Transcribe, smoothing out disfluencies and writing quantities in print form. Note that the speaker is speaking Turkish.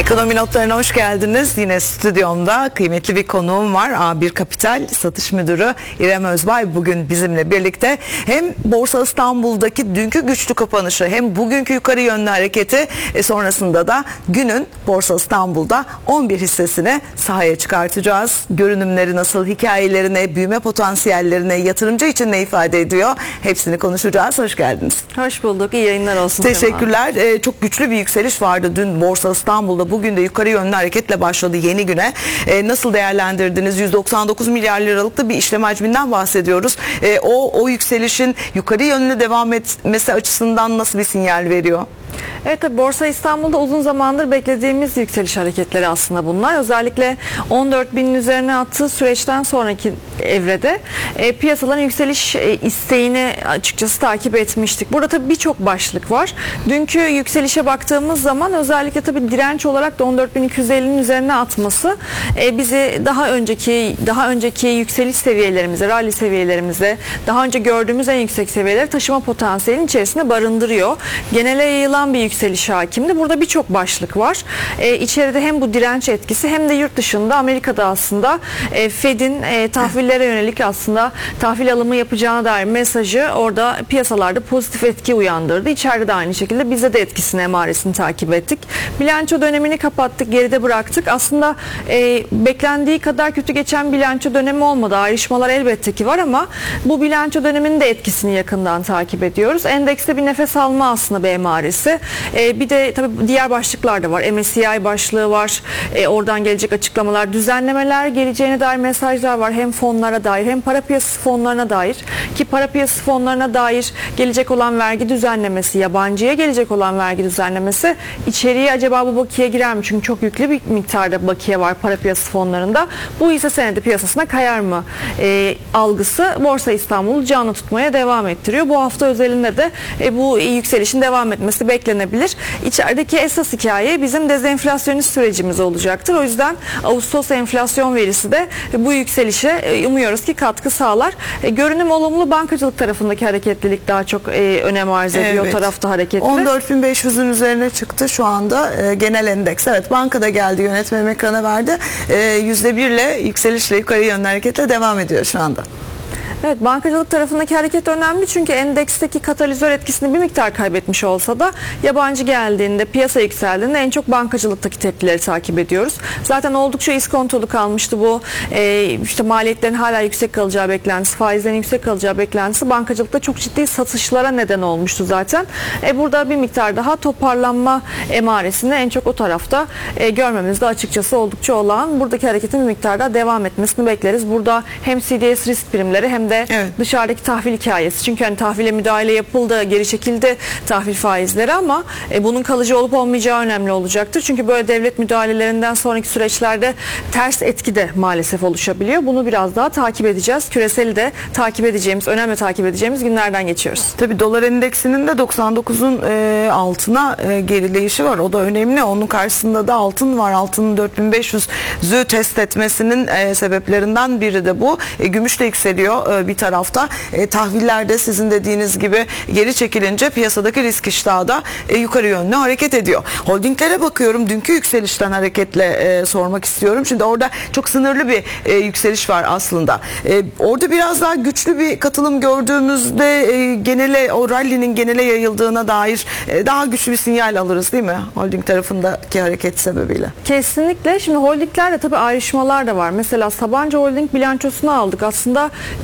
Ekonomi notlarına hoş geldiniz. Yine stüdyomda kıymetli bir konuğum var. A1 Kapital Satış Müdürü İrem Özbay bugün bizimle birlikte. Hem Borsa İstanbul'daki dünkü güçlü kapanışı hem bugünkü yukarı yönlü hareketi sonrasında da günün Borsa İstanbul'da 11 hissesini sahaya çıkartacağız. Görünümleri nasıl, hikayelerine, büyüme potansiyellerine, yatırımcı için ne ifade ediyor? Hepsini konuşacağız. Hoş geldiniz. Hoş bulduk. İyi yayınlar olsun. Teşekkürler. Çok güçlü bir yükseliş vardı dün Borsa İstanbul'da. Bugün de yukarı yönlü hareketle başladı yeni güne. Nasıl değerlendirdiniz? 199 milyar liralık bir işlem hacminden bahsediyoruz. O yükselişin yukarı yönlü devam etmesi açısından nasıl bir sinyal veriyor? Evet, tabii Borsa İstanbul'da uzun zamandır beklediğimiz yükseliş hareketleri aslında bunlar. Özellikle 14.000'in üzerine attığı süreçten sonraki evrede piyasaların yükseliş isteğini açıkçası takip etmiştik. Burada tabii birçok başlık var. Dünkü yükselişe baktığımız zaman özellikle tabii direnç olarak da 14.250'nin üzerine atması bizi daha önceki yükseliş seviyelerimize, rally seviyelerimize, daha önce gördüğümüz en yüksek seviyeleri taşıma potansiyelinin içerisinde barındırıyor. Genele yayılan bir yükseliş hakimdi. Burada birçok başlık var. İçeride hem bu direnç etkisi hem de yurt dışında Amerika'da aslında Fed'in tahvillere yönelik aslında tahvil alımı yapacağına dair mesajı orada piyasalarda pozitif etki uyandırdı. İçeride de aynı şekilde bizde de etkisini, emaresini takip ettik. Bilanço dönemini kapattık, geride bıraktık. Aslında beklendiği kadar kötü geçen bilanço dönemi olmadı. Ayrışmalar elbette ki var ama bu bilanço döneminin de etkisini yakından takip ediyoruz. Endekste bir nefes alma aslında bir emaresi. Bir de tabii diğer başlıklar da var. MSCI başlığı var. Oradan gelecek açıklamalar, düzenlemeler geleceğine dair mesajlar var. Hem fonlara dair hem para piyasası fonlarına dair. Ki para piyasası fonlarına dair gelecek olan vergi düzenlemesi, yabancıya gelecek olan vergi düzenlemesi içeriye acaba bu bakiye girer mi? Çünkü çok yüklü bir miktarda bakiye var para piyasası fonlarında. Bu hisse senedi piyasasına kayar mı? Algısı Borsa İstanbul'u canlı tutmaya devam ettiriyor. Bu hafta özelinde de bu yükselişin devam etmesi beklenebilir. İçerideki esas hikaye bizim dezenflasyonist sürecimiz olacaktır. O yüzden Ağustos enflasyon verisi de bu yükselişe umuyoruz ki katkı sağlar. Görünüm olumlu, bankacılık tarafındaki hareketlilik daha çok önem arz ediyor. Evet. O tarafta hareketli. 14.500'ün üzerine çıktı şu anda genel endeks. Evet, bankada geldi, yönetmenim ekrana verdi. %1'le yükselişle yukarı yönlü hareketle devam ediyor şu anda. Evet, bankacılık tarafındaki hareket önemli çünkü endeksteki katalizör etkisini bir miktar kaybetmiş olsa da yabancı geldiğinde, piyasa yükseldiğinde en çok bankacılıktaki tepkileri takip ediyoruz. Zaten oldukça iskontolu kalmıştı bu işte maliyetlerin hala yüksek kalacağı beklentisi, faizlerin yüksek kalacağı beklentisi bankacılıkta çok ciddi satışlara neden olmuştu zaten. Burada bir miktar daha toparlanma emaresini en çok o tarafta görmemiz de açıkçası oldukça olağan. Buradaki hareketin bir miktar daha devam etmesini bekleriz. Burada hem CDS risk primleri hem de evet, dışarıdaki tahvil hikayesi. Çünkü hani tahvile müdahale yapıldı, geri çekildi tahvil faizleri ama bunun kalıcı olup olmayacağı önemli olacaktır. Çünkü böyle devlet müdahalelerinden sonraki süreçlerde ters etki de maalesef oluşabiliyor. Bunu biraz daha takip edeceğiz. Küreseli de takip edeceğimiz, önemli takip edeceğimiz günlerden geçiyoruz. Tabii dolar endeksinin de 99'un altına gerileyişi var. O da önemli. Onun karşısında da altın var. Altının 4500'ü test etmesinin sebeplerinden biri de bu. Gümüş de yükseliyor bir tarafta. Tahvillerde sizin dediğiniz gibi geri çekilince piyasadaki risk iştahı da yukarı yönlü hareket ediyor. Holdinglere bakıyorum. Dünkü yükselişten hareketle sormak istiyorum. Şimdi orada çok sınırlı bir yükseliş var aslında. Orada biraz daha güçlü bir katılım gördüğümüzde genele, o rally'nin genele yayıldığına dair daha güçlü bir sinyal alırız değil mi? Holding tarafındaki hareket sebebiyle. Kesinlikle. Şimdi holdinglerde tabii ayrışmalar da var. Mesela Sabancı Holding bilançosunu aldık. Aslında